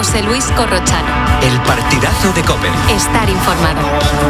José Luis Corrochano. El partidazo de COPE. Estar informado.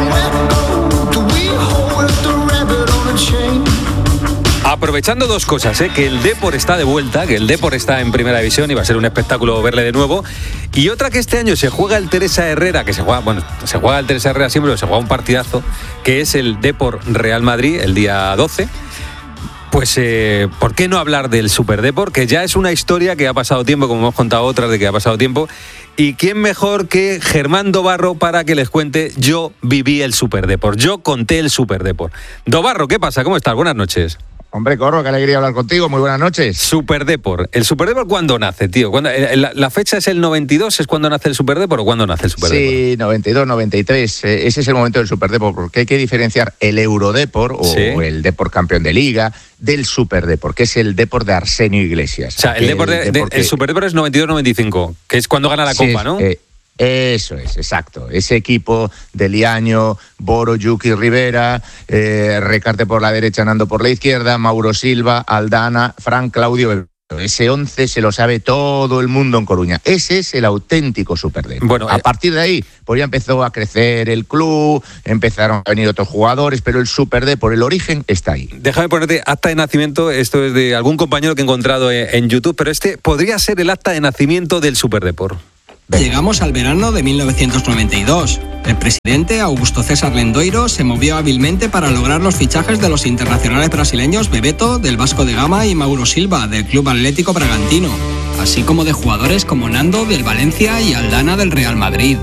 Aprovechando dos cosas, que el Depor está de vuelta, que el Depor está en primera división y va a ser un espectáculo verle de nuevo. Y otra que este año se juega el Teresa Herrera, se juega el Teresa Herrera siempre, pero se juega un partidazo, que es el Depor Real Madrid, el día 12. Pues, ¿por qué no hablar del Super Depor? Que ya es una historia que ha pasado tiempo, como hemos contado otras de que ha pasado tiempo. ¿Y quién mejor que Germán Dobarro para que les cuente? Yo viví el Super Depor, yo conté el Super Depor. Dobarro, ¿qué pasa? ¿Cómo estás? Buenas noches. Hombre, Corro, qué alegría hablar contigo. Muy buenas noches. Super Depor. ¿El Super Depor cuándo nace, tío? ¿La fecha es el 92? ¿Es cuando nace el Super Depor o cuándo nace el Super Depor? Sí, 92, 93. Ese es el momento del Super Depor, porque hay que diferenciar el Eurodepor o el Depor campeón de Liga del Super Depor, que es el Depor de Arsenio Iglesias. O sea, el Super Depor es 92-95, que es cuando gana la Copa, ¿no? Eso es, exacto. Ese equipo de Liaño, Boro, Yuki, Rivera, Recarte por la derecha, Nando por la izquierda, Mauro Silva, Aldana, Fran, Claudio. Ese 11 se lo sabe todo el mundo en Coruña. Ese es el auténtico Super Depor. Bueno, a partir de ahí, pues ya empezó a crecer el club, empezaron a venir otros jugadores, pero el Super Depor, el origen, está ahí. Déjame ponerte acta de nacimiento, esto es de algún compañero que he encontrado en YouTube, pero este podría ser el acta de nacimiento del Super Depor. Llegamos al verano de 1992. El presidente Augusto César Lendoiro se movió hábilmente para lograr los fichajes de los internacionales brasileños Bebeto, del Vasco de Gama, y Mauro Silva, del Club Atlético Bragantino, así como de jugadores como Nando, del Valencia, y Aldana, del Real Madrid.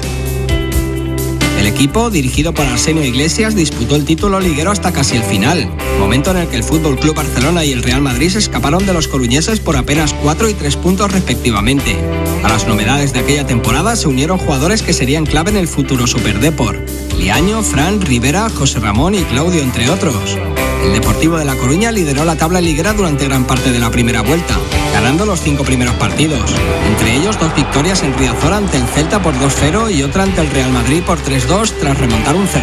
El equipo, dirigido por Arsenio Iglesias, disputó el título liguero hasta casi el final, momento en el que el Fútbol Club Barcelona y el Real Madrid se escaparon de los coruñeses por apenas 4 y 3 puntos respectivamente. A las novedades de aquella temporada se unieron jugadores que serían clave en el futuro Super Depor: Liaño, Fran, Rivera, José Ramón y Claudio, entre otros. El Deportivo de La Coruña lideró la tabla liguera durante gran parte de la primera vuelta, ganando los 5 primeros partidos, entre ellos 2 victorias en Riazor ante el Celta por 2-0 y otra ante el Real Madrid por 3-2 tras remontar un 0-2.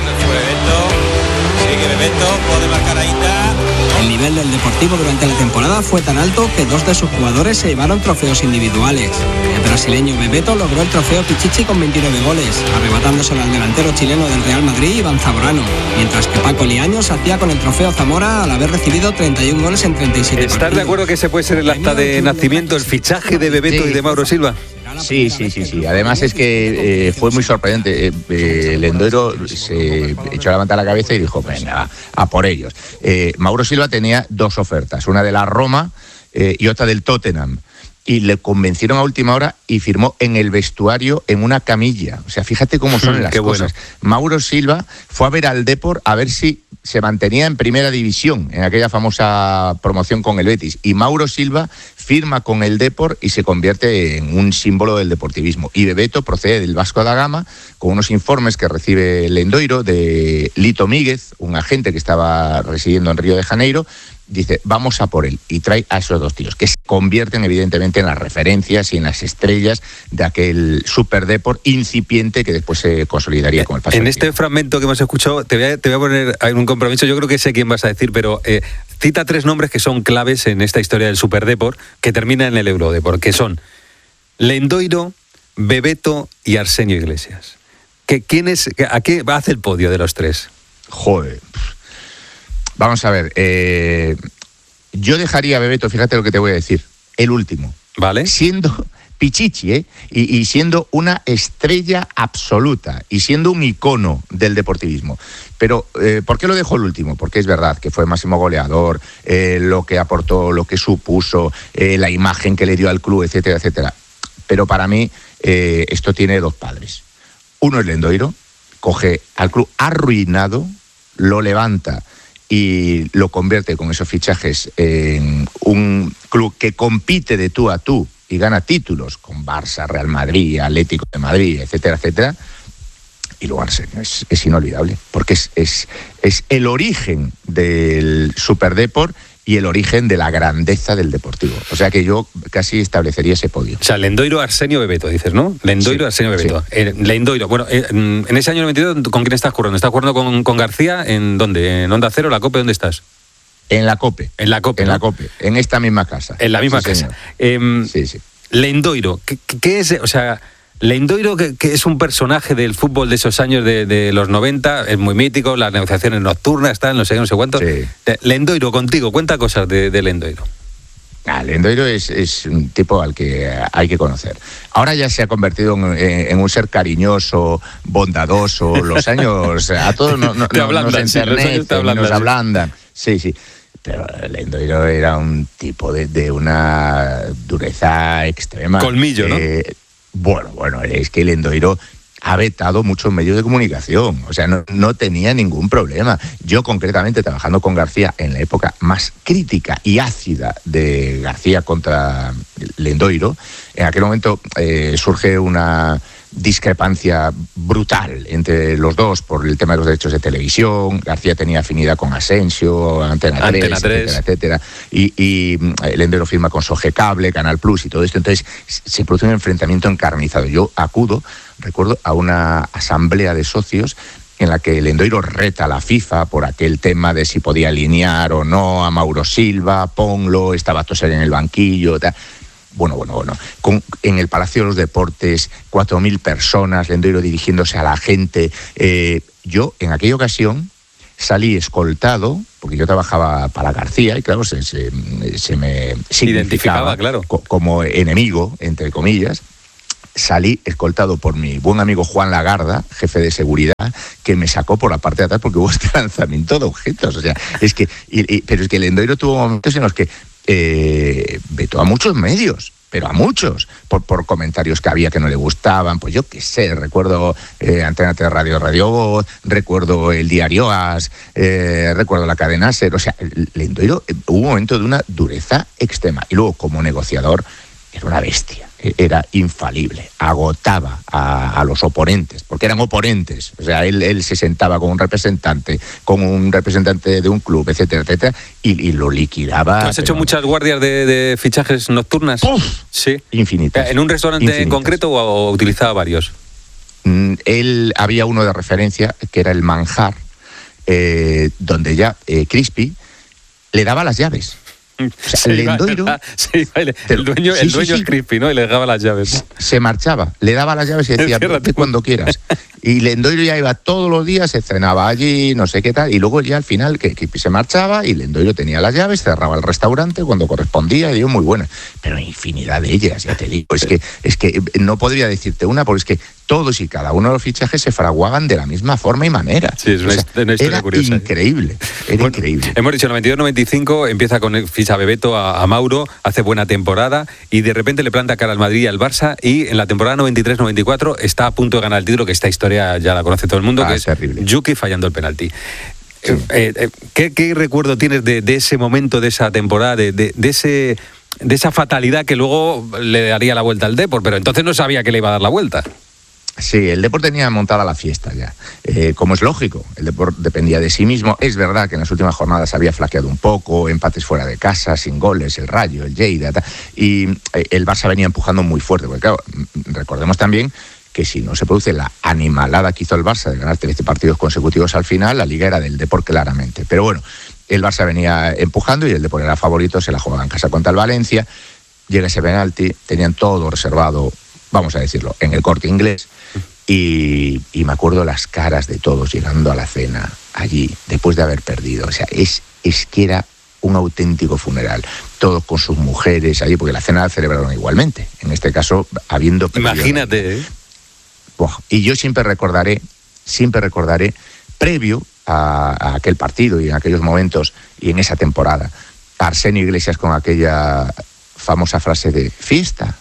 El nivel del Deportivo durante la temporada fue tan alto que 2 de sus jugadores se llevaron trofeos individuales. El brasileño Bebeto logró el trofeo Pichichi con 29 goles, arrebatándoselo al delantero chileno del Real Madrid, Iván Zamorano, mientras que Paco Liaño se hacía con el trofeo Zamora al haber recibido 31 goles en 37 partidos. ¿Estás de acuerdo que ese puede ser el acta de nacimiento, el fichaje de Bebeto y de Mauro Silva? Sí. Además es que fue muy sorprendente. Lendoiro se echó la manta a la cabeza y dijo, venga, a por ellos. Mauro Silva tenía 2 ofertas, una de la Roma y otra del Tottenham. Y le convencieron a última hora y firmó en el vestuario en una camilla. O sea, fíjate cómo son las cosas. Bueno. Mauro Silva fue a ver al Depor a ver si se mantenía en primera división, en aquella famosa promoción con el Betis. Y Mauro Silva firma con el Depor y se convierte en un símbolo del deportivismo. Y Bebeto procede del Vasco da Gama con unos informes que recibe Lendoiro de Lito Míguez, un agente que estaba residiendo en Río de Janeiro. Dice, vamos a por él, y trae a esos 2 tíos, que se convierten evidentemente en las referencias y en las estrellas de aquel Super Depor incipiente que después se consolidaría con el paso. En este fragmento que hemos escuchado, te voy a poner un compromiso, yo creo que sé quién vas a decir, pero cita 3 nombres que son claves en esta historia del Super Depor, que termina en el Eurodepor, que son Lendoiro, Bebeto y Arsenio Iglesias. ¿A qué hace el podio de los 3? Joder. Vamos a ver, yo dejaría a Bebeto, fíjate lo que te voy a decir, el último. Vale. Siendo Pichichi, y siendo una estrella absoluta, y siendo un icono del deportivismo. Pero, ¿por qué lo dejo el último? Porque es verdad que fue máximo goleador, lo que aportó, lo que supuso, la imagen que le dio al club, etcétera, etcétera. Pero para mí, esto tiene 2 padres. Uno es Lendoiro, coge al club arruinado, lo levanta y lo convierte con esos fichajes en un club que compite de tú a tú y gana títulos con Barça, Real Madrid, Atlético de Madrid, etcétera, etcétera. Y luego Arsenio es inolvidable, porque es el origen del Super Depor y el origen de la grandeza del Deportivo. O sea que yo casi establecería ese podio. O sea, Lendoiro, Arsenio, Bebeto, dices, ¿no? Lendoiro, sí, Arsenio, Bebeto. Sí. Lendoiro, bueno, en ese año 92, ¿con quién estás jugando? ¿Estás jugando con García? ¿En dónde? ¿En Onda Cero, la COPE? ¿Dónde estás? En la COPE. En la COPE, En ¿no? la COPE, en esta misma casa. En la misma casa. Sí. Lendoiro, ¿qué es? O sea, Lendoiro, que es un personaje del fútbol de esos años de los 90, es muy mítico, las negociaciones nocturnas, tal, no sé cuánto. Sí. Lendoiro, contigo, cuenta cosas de Lendoiro. Lendoiro es un tipo al que hay que conocer. Ahora ya se ha convertido en un ser cariñoso, bondadoso. Los años a todos nos enternecen, nos ablandan. Sí. Pero Lendoiro era un tipo de una dureza extrema. Colmillo, ¿no? Bueno, es que Lendoiro ha vetado muchos medios de comunicación, o sea, no tenía ningún problema. Yo concretamente, trabajando con García en la época más crítica y ácida de García contra Lendoiro, en aquel momento surge una discrepancia brutal entre los dos por el tema de los derechos de televisión. García tenía afinidad con Asensio, Antena 3. Etcétera. Y Lendoiro firma con Soge Cable, Canal Plus y todo esto. Entonces se produce un enfrentamiento encarnizado. Yo recuerdo, a una asamblea de socios en la que Lendoiro reta a la FIFA por aquel tema de si podía alinear o no a Mauro Silva, ponlo, estaba Tosar en el banquillo, tal. Bueno. En el Palacio de los Deportes, 4.000 personas, Lendoiro dirigiéndose a la gente. Yo, en aquella ocasión, salí escoltado, porque yo trabajaba para García, y claro, se me identificaba, claro, como enemigo, entre comillas. Salí escoltado por mi buen amigo Juan Lagarda, jefe de seguridad, que me sacó por la parte de atrás porque hubo este lanzamiento de objetos. O sea, pero es que Lendoiro tuvo momentos en los que vetó a muchos medios, pero a muchos, por comentarios que había que no le gustaban. Pues yo qué sé, recuerdo Antena 3 Radio Voz, recuerdo el diario AS, recuerdo la cadena SER. O sea, Lendoiro hubo un momento de una dureza extrema. Y luego, como negociador, era una bestia. Era infalible, agotaba a los oponentes, porque eran oponentes. O sea, él se sentaba con un representante de un club, etcétera, y lo liquidaba. ¿Has hecho muchas guardias de fichajes nocturnas? ¡Puf! Sí. Infinitas. ¿En un restaurante en concreto o utilizaba varios? Él había uno de referencia, que era el Manjar, donde ya Crispy le daba las llaves. O sea, Lendoiro, el dueño es Crispy, ¿no? Y le daba las llaves. Se marchaba, le daba las llaves y decía, vete cuando quieras. Y Lendoiro ya iba todos los días, se cenaba allí, no sé qué tal, y luego ya al final que se marchaba y Lendoiro tenía las llaves, cerraba el restaurante cuando correspondía, y digo, muy buena. Pero infinidad de ellas, ya te digo. Es que no podría decirte una, porque es que todos y cada uno de los fichajes se fraguaban de la misma forma y manera. Sí, es una historia era curiosa. Increíble, increíble. Hemos dicho, 92-95 empieza con ficha Bebeto a Mauro, hace buena temporada y de repente le planta cara al Madrid y al Barça, y en la temporada 93-94 está a punto de ganar el título, que esta historia ya la conoce todo el mundo, que es terrible. Yuki fallando el penalti. Sí. ¿Qué recuerdo tienes de ese momento, de esa temporada, de esa fatalidad que luego le daría la vuelta al Depor, pero entonces no sabía que le iba a dar la vuelta? Sí, el Depor tenía montada la fiesta ya. Como es lógico, el Depor dependía de sí mismo. Es verdad que en las últimas jornadas había flaqueado un poco, empates fuera de casa, sin goles, el Rayo, el Lleida, y el Barça venía empujando muy fuerte, porque claro, recordemos también que si no se produce la animalada que hizo el Barça de ganar 13 partidos consecutivos al final, la Liga era del Depor claramente. Pero bueno, el Barça venía empujando y el Depor era favorito, se la jugaba en casa contra el Valencia, llega ese penalti, tenían todo reservado, vamos a decirlo, en el Corte Inglés, y me acuerdo las caras de todos llegando a la cena allí, después de haber perdido. O sea, es que era un auténtico funeral, todos con sus mujeres allí, porque la cena la celebraron igualmente, en este caso habiendo perdido. Imagínate, ¿eh? Y yo siempre recordaré, previo a aquel partido y en aquellos momentos y en esa temporada, a Arsenio Iglesias con aquella famosa frase de fiesta,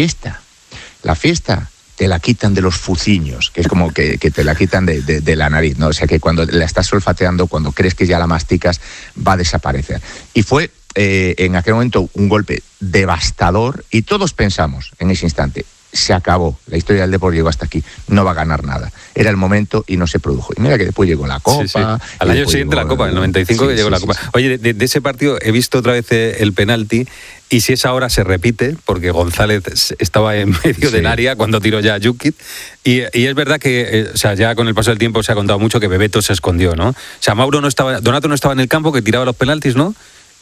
la fiesta te la quitan de los fuciños, que es como que te la quitan de la nariz, ¿no? O sea que cuando la estás olfateando, cuando crees que ya la masticas, va a desaparecer. Y fue en aquel momento un golpe devastador, y todos pensamos en ese instante, se acabó, la historia del Depor llegó hasta aquí, no va a ganar nada. Era el momento y no se produjo. Y mira que después llegó la Copa. Sí. Al año siguiente la Copa, en el 95 que llegó la Copa. Sí. Oye, de ese partido he visto otra vez el penalti, y si esa hora se repite, porque González estaba en medio del área cuando tiró ya a Jukic, y es verdad que, o sea, ya con el paso del tiempo se ha contado mucho que Bebeto se escondió, ¿no? O sea, Donato no estaba en el campo, que tiraba los penaltis, ¿no?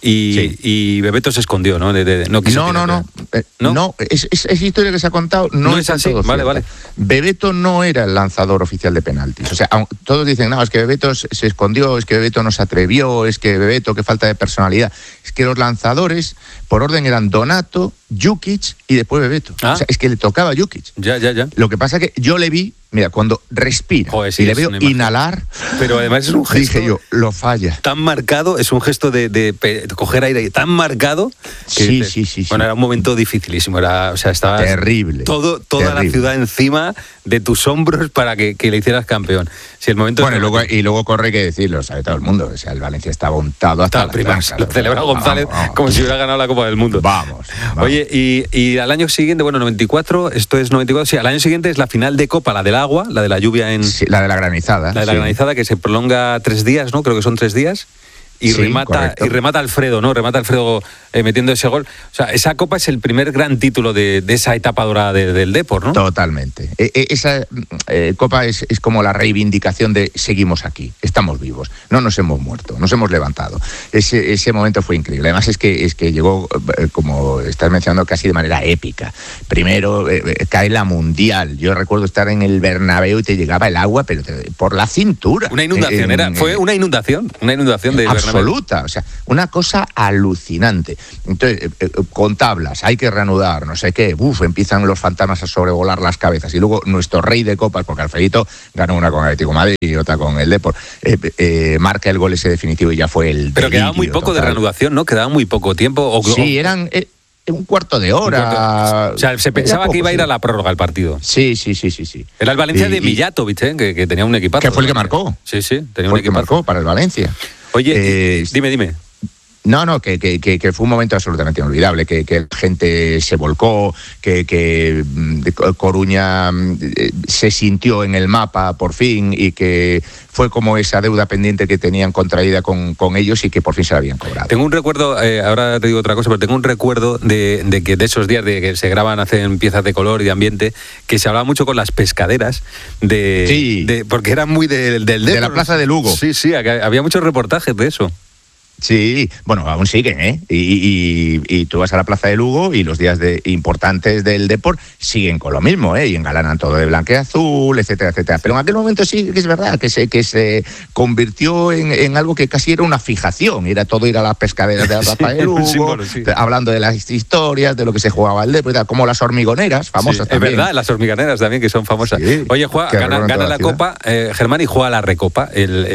y Bebeto se escondió, ¿no? No quiso tirar. No, es historia que se ha contado, no es así. Vale. Bebeto no era el lanzador oficial de penaltis. O sea, todos dicen, no, es que Bebeto se escondió, es que Bebeto no se atrevió, es que Bebeto, qué falta de personalidad. Es que los lanzadores, por orden, eran Donato, Jukic y después Bebeto. O sea, es que le tocaba a Jukic. Ya. Lo que pasa es que yo le vi, mira, cuando respira y le veo inhalar, pero además es un gesto, dije yo, lo falla. Tan marcado, es un gesto de coger aire tan marcado que sí. Bueno, era un momento dificilísimo, estaba terrible. Toda terrible. La ciudad encima de tus hombros para que le hicieras campeón. Si el momento luego corre, que decirlo, sabe todo el mundo. O sea, el Valencia estaba untado hasta las trancas. Lo celebra González como si hubiera ganado la Copa del Mundo. Vamos. Oye, y al año siguiente, 94, esto es 94, sí, al año siguiente es la final de Copa, la del agua, la de la lluvia Sí, la de la granizada. La de la granizada, que se prolonga 3 días, ¿no? Creo que son 3 días. Y remata Alfredo, ¿no? Remata Alfredo metiendo ese gol. O sea, esa Copa es el primer gran título de esa etapa dorada del Depor, ¿no? Totalmente. Esa Copa es como la reivindicación de seguimos aquí, estamos vivos, no nos hemos muerto, nos hemos levantado. Ese momento fue increíble. Además es que llegó, como estás mencionando, casi de manera épica. Primero cae la Mundial. Yo recuerdo estar en el Bernabéu y te llegaba el agua, pero por la cintura. Una inundación, fue una inundación de Bernabéu. Absoluta, o sea, una cosa alucinante. Entonces, con tablas, hay que reanudar, no sé qué, empiezan los fantasmas a sobrevolar las cabezas. Y luego nuestro rey de copas, porque Alfredito ganó una con el Atlético de Madrid y otra con el Depor, marca el gol ese definitivo y ya fue el Pero quedaba muy poco total. De reanudación, ¿no? Quedaba muy poco tiempo. Sí, eran un cuarto de hora. O sea, se pensaba que iba a ir a la prórroga el partido. Sí. Era el Valencia de Mijatovic, que tenía un equipazo. Que fue el que marcó. Sí, tenía un equipazo. Que marcó para el Valencia. Oye, dime. No, que fue un momento absolutamente inolvidable, que la gente se volcó, que Coruña se sintió en el mapa por fin y que fue como esa deuda pendiente que tenían contraída con ellos y que por fin se la habían cobrado. Tengo un recuerdo, ahora te digo otra cosa, pero tengo un recuerdo de que de esos días de que se graban, hacen piezas de color y de ambiente, que se hablaba mucho con las pescaderas, porque eran muy del Depor. De la Plaza de Lugo. Sí, había muchos reportajes de eso. Sí, bueno, aún siguen, ¿eh? Y tú vas a la Plaza de Lugo y los días importantes del Depor siguen con lo mismo, ¿eh? Y engalanan todo de blanqueazul, etcétera. Pero en aquel momento sí que es verdad que se convirtió en algo que casi era una fijación. Era todo ir a las pescaderas de la Plaza de Lugo, hablando de las historias, de lo que se jugaba el Depor, como las hormigoneras, famosas también. Es verdad, las hormigoneras también, que son famosas. Sí, oye, gana la Copa, Germán, y juega la Recopa,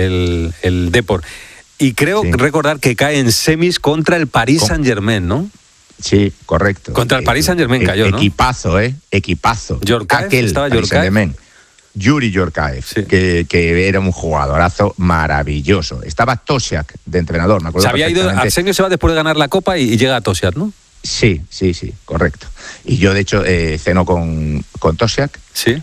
el Depor. Y creo recordar que cae en semis contra el Paris Saint-Germain, ¿no? Sí, correcto. Contra el Paris Saint-Germain cayó, ¿no? Equipazo. Yorkaev, estaba Yorkaev. Yuri Yorkaev, que era un jugadorazo maravilloso. Estaba Tosiak de entrenador, me acuerdo. Se había ido, Arsenio se va después de ganar la Copa y llega a Tosiak, ¿no? Sí, correcto. Y yo, de hecho, ceno con Tosiak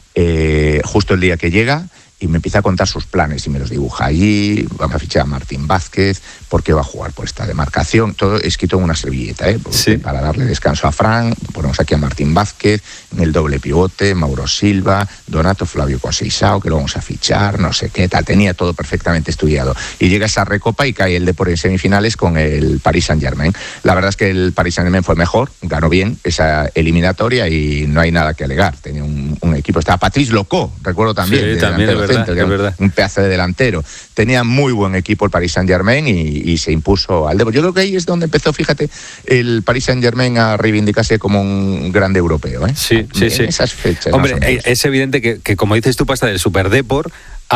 justo el día que llega. Y me empieza a contar sus planes y me los dibuja allí. Vamos a fichar a Martín Vázquez porque va a jugar por esta demarcación. Todo escrito en una servilleta, para darle descanso a Fran. Ponemos aquí a Martín Vázquez en el doble pivote, Mauro Silva, Donato, Flavio Conceição, que lo vamos a fichar, no sé qué tal. Tenía todo perfectamente estudiado. Y llega esa Recopa y cae el Depor en semifinales con el Paris Saint-Germain. La verdad es que el Paris Saint-Germain fue mejor, ganó bien esa eliminatoria y no hay nada que alegar. Tenía un equipo. Estaba Patrice Locó, recuerdo también. Sí, también es verdad. Un pedazo de delantero. Tenía muy buen equipo el Paris Saint-Germain y se impuso al Depor. Yo creo que ahí es donde empezó, fíjate, el Paris Saint-Germain a reivindicarse como un grande europeo. Sí. Esas fechas. Hombre, es evidente que como dices tú, pasa del Super Depor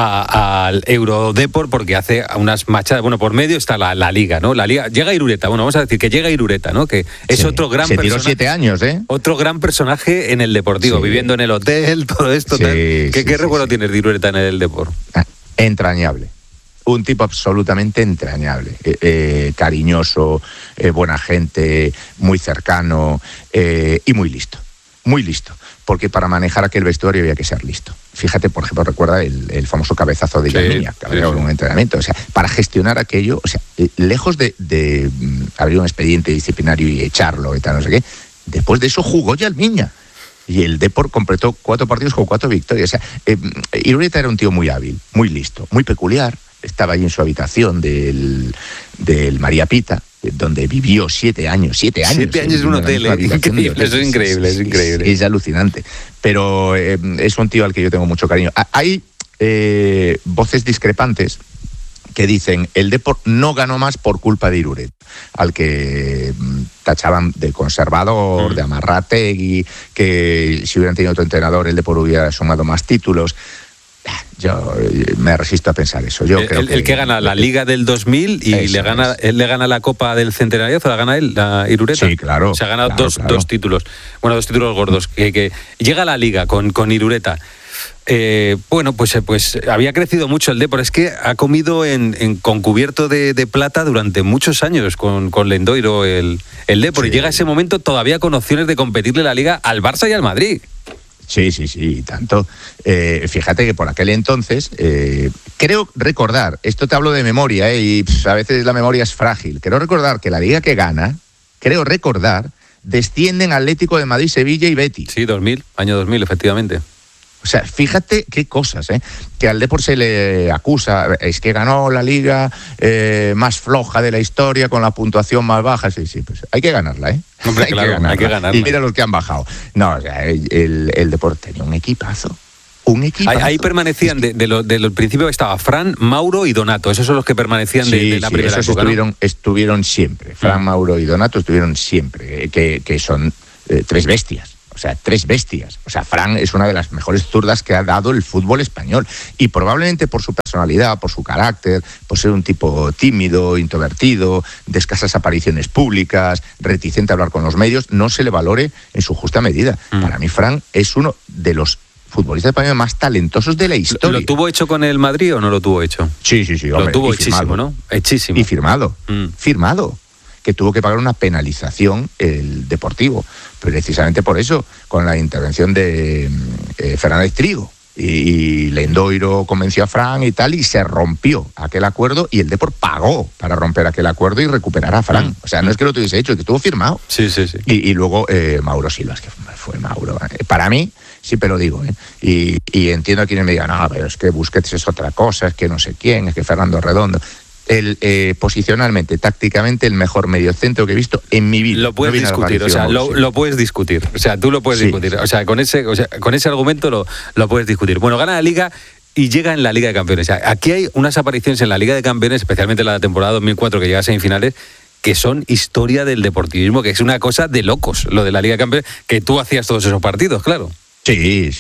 al Eurodepor, porque hace unas machadas. Bueno, por medio está la Liga, ¿no? La Liga llega a Irureta. Bueno, vamos a decir que llega a Irureta, ¿no? Que es otro gran personaje. Se tiró 7 años, ¿eh? Otro gran personaje en el Deportivo, viviendo en el hotel, todo esto. ¿Qué recuerdo tienes de Irureta en el Depor? Entrañable. Un tipo absolutamente entrañable, cariñoso, buena gente, muy cercano y muy listo. Muy listo, porque para manejar aquel vestuario había que ser listo. Fíjate, por ejemplo, recuerda el famoso cabezazo de Yalmiña, que había un entrenamiento. O sea, para gestionar aquello, o sea, lejos de abrir un expediente disciplinario y echarlo y tal, no sé qué, después de eso jugó Yalmiña. Y el Depor completó 4 partidos con 4 victorias. O sea, Irureta era un tío muy hábil, muy listo, muy peculiar. Estaba ahí en su habitación del María Pita, donde vivió 7 años. 7 años. 7 años en un hotel, increíble, eso es increíble, es increíble. Es alucinante. Pero es un tío al que yo tengo mucho cariño. Hay voces discrepantes que dicen el Depor no ganó más por culpa de Irureta, al que tachaban de conservador, de amarrategui, que si hubieran tenido otro entrenador el Depor hubiera sumado más títulos. Yo me resisto a pensar eso. Yo creo el que gana la Liga del 2000 y él le gana la Copa del Centenario, ¿la gana él, la Irureta? Sí, claro. O sea, ha ganado dos títulos. Bueno, 2 títulos gordos. Que llega a la Liga con Irureta. Bueno, pues había crecido mucho el Depor. Es que ha comido con cubierto de plata durante muchos años con Lendoiro el Depor. Sí. Y llega ese momento todavía con opciones de competirle la Liga al Barça y al Madrid. Sí, tanto. Fíjate que por aquel entonces, creo recordar, esto te hablo de memoria, y a veces la memoria es frágil, creo recordar que la Liga que gana, descienden Atlético de Madrid, Sevilla y Betis. Sí, año 2000, efectivamente. O sea, fíjate qué cosas, que al Depor se le acusa, es que ganó la liga más floja de la historia con la puntuación más baja. Sí, pues hay que ganarla, Hombre, hay que ganarla. Y mira los que han bajado. No, o sea, el Depor tenía un equipazo. Ahí permanecían, de los principios estaba Fran, Mauro y Donato. Esos son los que permanecían de la primera época, ¿no? Estuvieron siempre. Fran, Mauro y Donato estuvieron siempre, que son 3 bestias. O sea, 3 bestias. O sea, Fran es una de las mejores zurdas que ha dado el fútbol español. Y probablemente por su personalidad, por su carácter, por ser un tipo tímido, introvertido, de escasas apariciones públicas, reticente a hablar con los medios, no se le valore en su justa medida. Para mí, Fran es uno de los futbolistas españoles más talentosos de la historia. ¿Lo tuvo hecho con el Madrid o no lo tuvo hecho? Sí. Hombre, lo tuvo hechísimo, ¿no? Hechísimo. Y firmado. Que tuvo que pagar una penalización el Deportivo, precisamente por eso, con la intervención de Fernández Trigo. Y Lendoiro convenció a Fran y tal, y se rompió aquel acuerdo, y el Depor pagó para romper aquel acuerdo y recuperar a Fran. O sea, no es que lo tuviese hecho, es que estuvo firmado. Sí. Y luego Mauro Silva, es que fue Mauro. Para mí, siempre lo digo, y entiendo a quienes me digan, no, pero es que Busquets es otra cosa, es que no sé quién, es que Fernando Redondo. Posicionalmente, tácticamente, el mejor mediocentro que he visto en mi vida. Lo puedes discutir, o sea, lo puedes discutir. O sea, tú lo puedes discutir. O sea, con ese argumento lo puedes discutir. Bueno, gana la Liga y llega en la Liga de Campeones. O sea, aquí hay unas apariciones en la Liga de Campeones, especialmente en la temporada 2004, que llega a semifinales, que son historia del deportivismo, que es una cosa de locos, lo de la Liga de Campeones, que tú hacías todos esos partidos, claro. Sí.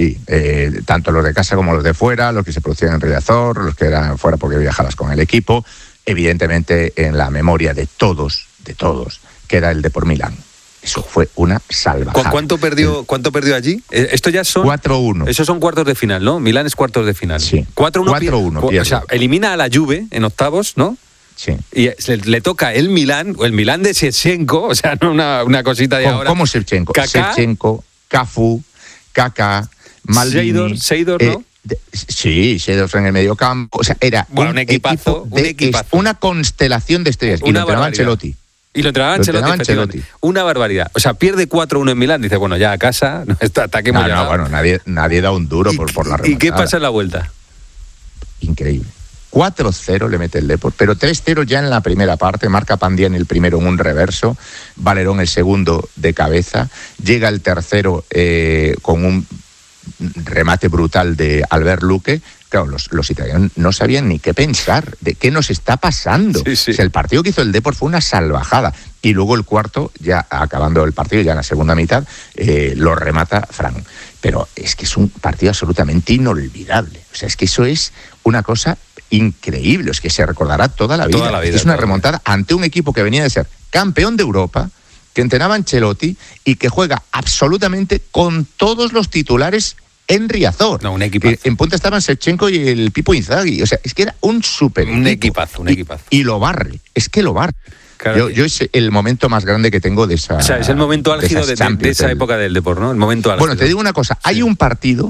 Tanto los de casa como los de fuera, los que se producían en Riazor, los que eran fuera porque viajabas con el equipo. Evidentemente, en la memoria de todos, que era el Depor Milán. Eso fue una salvajada. ¿Cuánto perdió allí? Esto ya son 4-1. Esos son cuartos de final, ¿no? Milán es cuartos de final. Sí. 4-1. O sea, elimina a la Juve en octavos, ¿no? Sí. Y le toca el Milán de Shevchenko, o sea, no una cosita de ahora. ¿Cómo Shevchenko? Shevchenko, Cafu, Kaká, Maldini. Seidor, ¿no? Sí, Seidor en el medio campo. O sea, era un equipazo. Una constelación de estrellas. Y lo entrenaba Ancelotti. Y lo entrenaba Ancelotti. Una barbaridad. O sea, pierde 4-1 en Milán. Dice, bueno, ya a casa, ataquemos ya. No, bueno, nadie da un duro por la remontada. ¿Y qué pasa en la vuelta? Increíble. 4-0 le mete el Depor, pero 3-0 ya en la primera parte, marca Pandián el primero en un reverso, Valerón el segundo de cabeza, llega el tercero con un remate brutal de Albert Luque. Claro, los italianos no sabían ni qué pensar, de qué nos está pasando. Sí. O sea, el partido que hizo el Depor fue una salvajada. Y luego el cuarto, ya acabando el partido, ya en la segunda mitad, lo remata Fran. Pero es que es un partido absolutamente inolvidable. O sea, es que eso es una cosa increíble, es que se recordará toda la vida. Es una remontada ante un equipo que venía de ser campeón de Europa, que entrenaba Ancelotti y que juega absolutamente con todos los titulares en Riazor. No, un equipazo. En punta estaban Shevchenko y el Pipo Inzaghi. O sea, es que era un súper equipazo. Y lo barre, es que lo barre. Claro. Yo es el momento más grande que tengo de esa. O sea, es el momento álgido de esa época del Depor, ¿no? El momento álgido. Bueno, te digo una cosa, hay un partido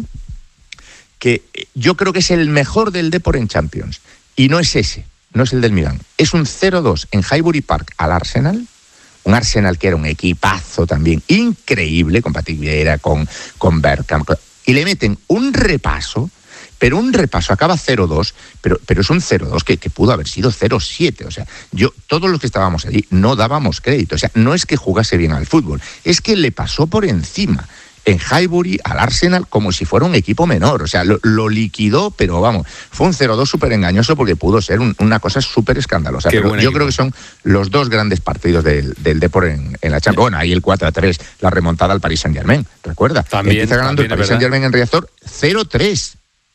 que yo creo que es el mejor del Depor en Champions. Y no es ese, no es el del Milán. Es un 0-2 en Highbury Park al Arsenal. Un Arsenal que era un equipazo también increíble, con Patrick Vieira, con Bergkamp. Y le meten un repaso, pero un repaso, acaba 0-2, pero es un 0-2 que pudo haber sido 0-7. O sea, todos los que estábamos allí no dábamos crédito. O sea, no es que jugase bien al fútbol, es que le pasó por encima en Highbury al Arsenal como si fuera un equipo menor. O sea, lo liquidó, pero vamos, fue un 0-2 súper engañoso porque pudo ser una cosa súper escandalosa. Pero yo creo que son los dos grandes partidos del Depor en la Champions. Bueno, ahí el 4-3, la remontada al Paris Saint-Germain, ¿recuerda? También, empieza ganando el Paris Saint-Germain en Riazor 0-3.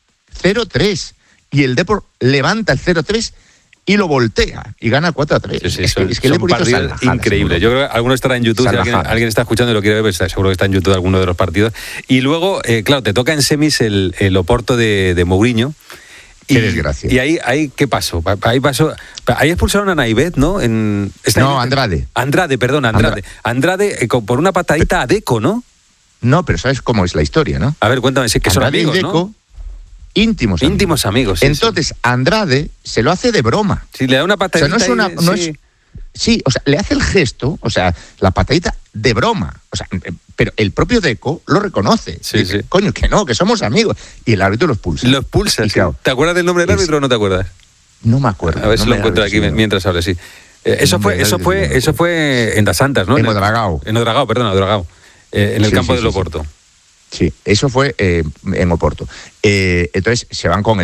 Y el Depor levanta el 0-3 y lo voltea y gana 4-3. Sí, es que el Depor es increíble. Yo creo que alguno estará en YouTube. Si alguien está escuchando y lo quiere ver, pues seguro que está en YouTube alguno de los partidos. Y luego, claro, te toca en semis el Oporto de Mourinho. Qué desgracia. Y ahí ¿qué pasó? Ahí expulsaron a Naibet, ¿no? Andrade. Andrade, por una patadita a Deco, ¿no? No, pero ¿sabes cómo es la historia, no? A ver, cuéntame, si es que son amigos, Deco, ¿no? Íntimos amigos. Sí, entonces, Andrade se lo hace de broma. Sí, le da una patadita. O sea, sí, o sea, le hace el gesto, o sea, la patadita de broma. O sea, pero el propio Deco lo reconoce. Sí, dice, sí. Coño, que somos amigos. Y el árbitro lo expulsa. Lo expulsa, sí. Claro, ¿te acuerdas del nombre del árbitro o no te acuerdas? No me acuerdo. A ver si lo encuentro aquí mientras hables, sí. Eso fue en Das Santas, ¿no? En Odragao. En Odragao. En el campo del Oporto. Sí, eso fue en Oporto. Entonces se van con el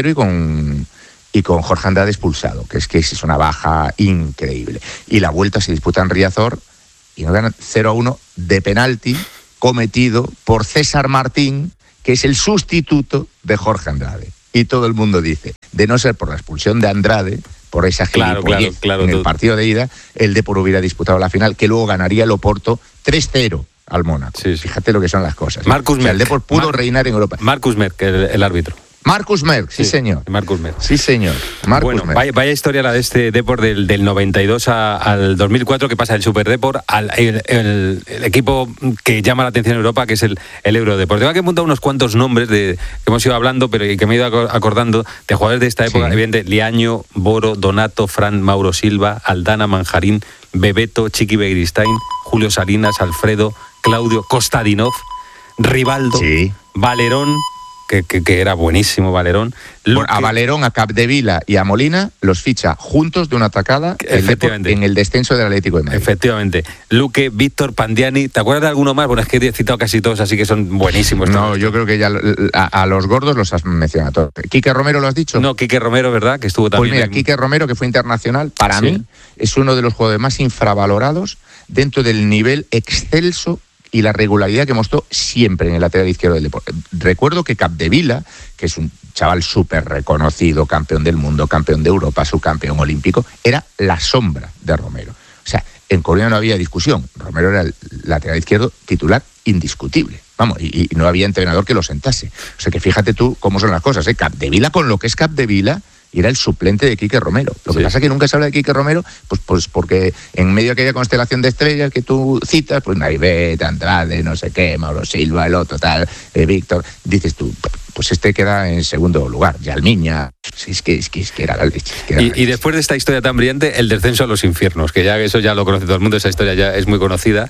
0-0 y con Jorge Andrade expulsado, que es una baja increíble. Y la vuelta se disputa en Riazor y nos ganan 0-1 de penalti cometido por César Martín, que es el sustituto de Jorge Andrade. Y todo el mundo dice, de no ser por la expulsión de Andrade, por esa gilipollez en el partido de ida, el Depor hubiera disputado la final, que luego ganaría el Oporto 3-0 al Mónaco. Sí. Fíjate lo que son las cosas. Marcus Merck. El Depor pudo reinar en Europa. Marcus Merck, el árbitro. Marcus Merck, sí señor. Marcus Merck. Sí, señor. Marcus Merck. Vaya historia la de este Depor del 92 al 2004, que pasa del Super Depor al el equipo que llama la atención en Europa, que es el Eurodepor. Tengo que apuntar unos cuantos nombres que hemos ido hablando, pero que me he ido acordando de jugadores de esta época. Sí. Evidente, Liaño, Boro, Donato, Fran, Mauro Silva, Aldana, Manjarín, Bebeto, Chiqui Begiristain, Julio Salinas, Alfredo, Claudio, Kostadinov, Rivaldo, sí. Valerón, que era buenísimo Valerón. A Valerón, a Capdevila y a Molina los ficha juntos de una atacada en el descenso del Atlético de Madrid. Efectivamente. Luque, Víctor, Pandiani. ¿Te acuerdas de alguno más? Bueno, es que he citado casi todos, así que son buenísimos. No, yo creo que ya a los gordos los has mencionado todos. ¿Quique Romero lo has dicho? No, Quique Romero, ¿verdad? Que estuvo también. Pues mira, Quique Romero, que fue internacional, para mí es uno de los jugadores más infravalorados dentro del nivel excelso y la regularidad que mostró siempre en el lateral izquierdo del Depor. Recuerdo que Capdevila, que es un chaval súper reconocido, campeón del mundo, campeón de Europa, subcampeón olímpico, era la sombra de Romero. O sea, en Corea no había discusión. Romero era el lateral izquierdo titular indiscutible. Vamos, y no había entrenador que lo sentase. O sea, que fíjate tú cómo son las cosas, ¿eh? Capdevila, con lo que es Capdevila, era el suplente de Quique Romero. Lo que pasa es que nunca se habla de Quique Romero, pues porque en medio de aquella constelación de estrellas que tú citas, pues Naibet, Andrade, no sé qué, Mauro Silva, el otro tal, Víctor, dices tú, pues este queda en segundo lugar. Yalmiña, es que era la leche. Y después de esta historia tan brillante, el descenso a los infiernos, que ya eso ya lo conoce todo el mundo, esa historia ya es muy conocida.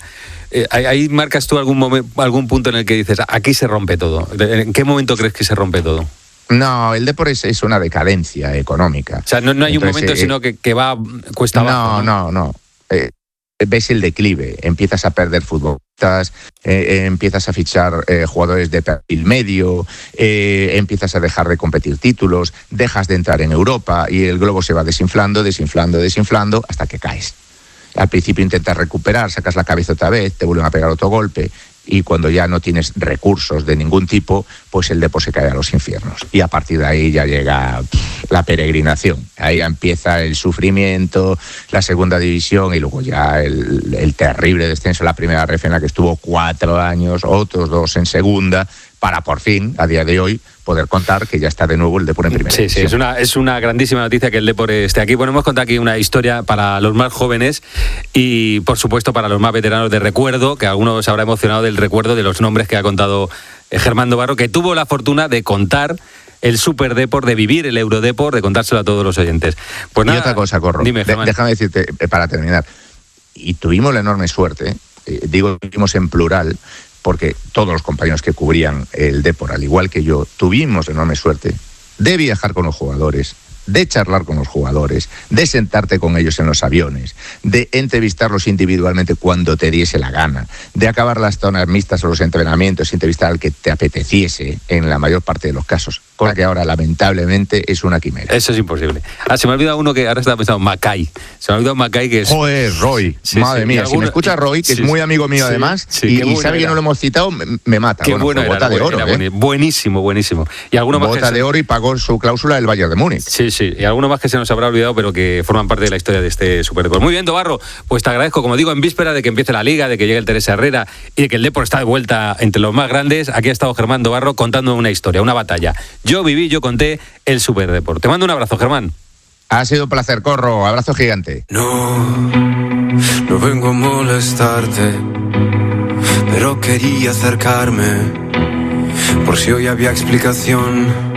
Ahí marcas tú algún punto en el que dices, aquí se rompe todo. ¿En qué momento crees que se rompe todo? No, el Depor es una decadencia económica. O sea, no hay un momento, sino que va cuesta abajo. No. Ves el declive, empiezas a perder futbolistas, empiezas a fichar jugadores de perfil medio, empiezas a dejar de competir títulos, dejas de entrar en Europa y el globo se va desinflando hasta que caes. Al principio intentas recuperar, sacas la cabeza otra vez, te vuelven a pegar otro golpe. Y cuando ya no tienes recursos de ningún tipo, pues el Depor se cae a los infiernos. Y a partir de ahí ya llega la peregrinación. Ahí ya empieza el sufrimiento, la segunda división y luego ya el terrible descenso, la primera ref en la que estuvo 4 años, otros 2 en segunda, para por fin, a día de hoy, poder contar que ya está de nuevo el Depor en primera división. Sí, es una grandísima noticia que el Depor esté aquí. Bueno, hemos contado aquí una historia para los más jóvenes y, por supuesto, para los más veteranos de recuerdo, que algunos se habrá emocionado del recuerdo de los nombres que ha contado Germán Dobarro, que tuvo la fortuna de contar el Super Depor, de vivir el Eurodepor, de contárselo a todos los oyentes. Pues nada, y otra cosa, Corro, dime, déjame decirte, para terminar, y tuvimos la enorme suerte, digo tuvimos en plural, porque todos los compañeros que cubrían el Depor, al igual que yo, tuvimos enorme suerte de viajar con los jugadores, de charlar con los jugadores, de sentarte con ellos en los aviones, de entrevistarlos individualmente cuando te diese la gana, de acabar las zonas mixtas o los entrenamientos, entrevistar al que te apeteciese en la mayor parte de los casos, cosa que ahora lamentablemente es una quimera. Eso es imposible. Se me ha olvidado uno que ahora estaba pensando, Macay. Se me ha olvidado Macay, que es... Joder, Roy, sí, madre sí, mía, alguno... si me escucha Roy, que es muy amigo mío además, y sabe que no lo hemos citado, me mata. Qué bueno bota de oro, buenísimo. Y alguno más bota de oro y pagó su cláusula del Bayern de Múnich. Sí, y alguno más que se nos habrá olvidado, pero que forman parte de la historia de este Superdepor. Muy bien, Tobarro, pues te agradezco, como digo, en víspera de que empiece la Liga, de que llegue el Teresa Herrera y de que el Depor está de vuelta entre los más grandes. Aquí ha estado Germán Tobarro contando una historia, una batalla. Yo conté el Superdepor. Te mando un abrazo, Germán. Ha sido un placer, Corro. Abrazo gigante. No vengo a molestarte, pero quería acercarme por si hoy había explicación.